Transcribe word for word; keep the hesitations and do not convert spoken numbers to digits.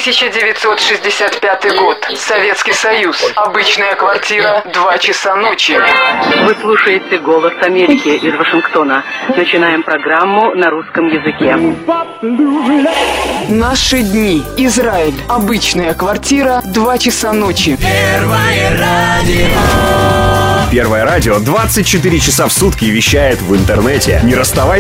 тысяча девятьсот шестьдесят пятый год. Советский Союз. Обычная квартира. Два часа ночи. Вы слушаете «Голос Америки» из Вашингтона. Начинаем программу на русском языке. Наши дни. Израиль. Обычная квартира. Два часа ночи. Первое радио. Первое радио двадцать четыре часа в сутки вещает в интернете. Не расставайтесь